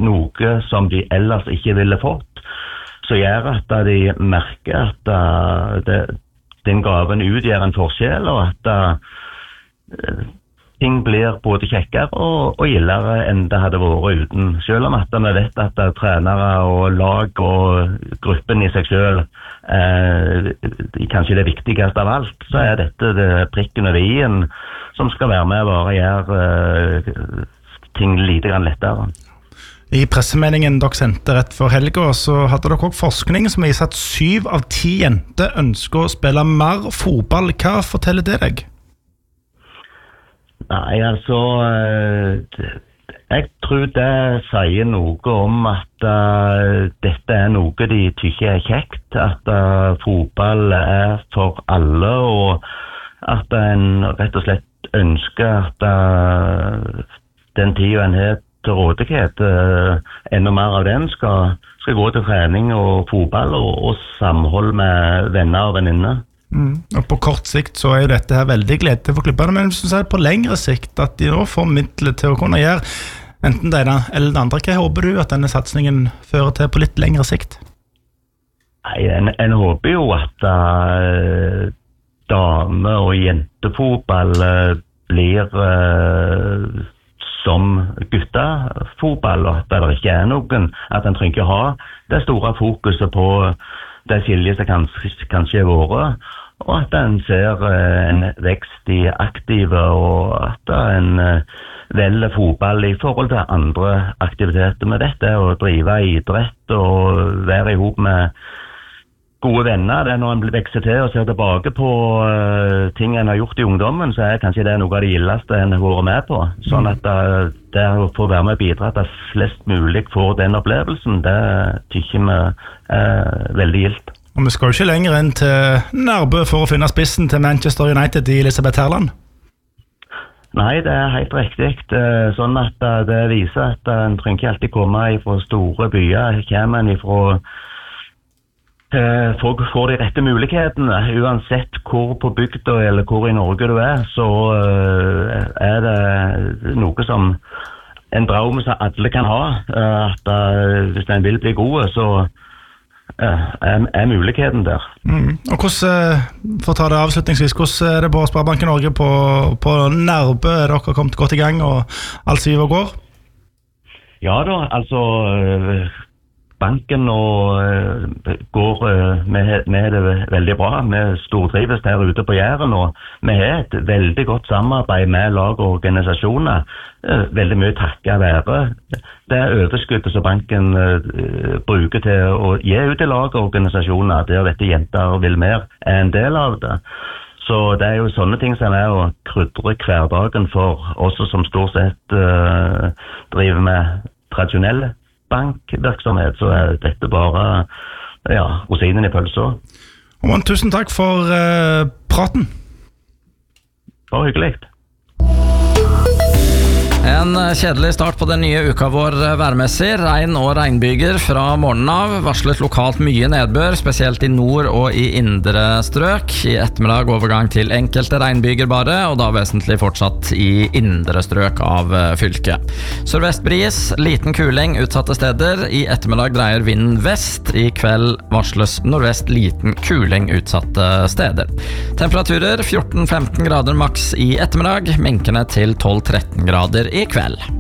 noe som de ellers ikke ville fått, så gjør at de merker at den gaven utgjør en forskjell, og at ting blir både kjekkere og gildere enn det hadde vært uten. Selv om at vi vet at trenere og lag og gruppen i seg selv kanskje det viktigste av alt, så dette det prikken over i-en som skal være med og bare gjøre ting lite grann lettere. I pressemeldingen dere sendte rett før helga, så hadde dere også forskning som viser at 7 av 10 jenter ønsker å spille mer fotball. Hva forteller det deg? Nei, altså, jeg tror det sier noe om at dette noe de tykker kjekt, at fotball for alle, og at en rett og slett ønsker at den tiden en har til rådighet, enda mer av den skal gå til trening og fotball og samhold med venner og venninner. Og på kort sikt så jo dette her veldig gledelig for klubbene, men hvis du sier på lengre sikt at de nå får midler til å kunne gjøre enten det ene eller det andre, hva håper du at denne satsningen fører til på litt lengre sikt? Nei, en håper jo at dame- og jentefotball blir som guttefotball, og at det ikke noen, at en trenger ikke ha det store fokuset på det skiljet som kanskje vært, og at en ser en vekst i aktive, og at en velger fotball i forhold til andre aktiviteter med dette, å drive idrett og være ihop med gode venner. Det når en vekser til og ser tilbake på ting en har gjort i ungdommen, så kanskje det noe av det gildeste en har vært med på. Sånn at det å få være med og bidra til at flest mulig får den opplevelsen, det tykker vi veldig gildt. Og vi skal jo ikke lenger inn til Nærbø for å finne spissen til Manchester United i Elisabeth Herland. Nei, det helt riktig. Sånn at det viser at en trenger ikke alltid komme fra store byer. Kommer en fra folk får de rette mulighetene, uansett hvor på bygda eller hvor i Norge du så det noe som en drøm som alle kan ha, at hvis en vil bli god, så muligheten der. Og hvordan, for å ta det avslutningsvis, hvordan det på Sparebanken Norge på Nærbø? Dere kommet godt i gang og alt siver og går? Ja da, altså banken går med det veldig bra. Vi stortrives her ute på Jæren, og vi har et veldig godt samarbeid med lag og organisasjoner. Veldig mye takket være det overskuddet som banken bruker til å gi ut til lag og organisasjoner, der dette jenter vil mer en del av det. Så det jo sånne ting som å krydre hverdagen for oss som stort sett driver med tradisjonelle bankvirksomhet, så dette bare rosinen i pølsa. Og tusen takk for praten. Bare hyggelig. En kjedelig start på den nye uka vår værmessig. Regn og regnbyger fra morgenen av. Varslet lokalt mye nedbør, spesielt i nord og i indre strøk. I ettermiddag overgang til enkelte regnbyger bare, og da vesentlig fortsatt i indre strøk av fylket. Sørvestbris, liten kuling utsatte steder. I ettermiddag dreier vinden vest. I kveld varsles nordvest liten kuling utsatte steder. Temperaturer 14-15 grader maks i ettermiddag, minkende til 12-13 grader i kveld.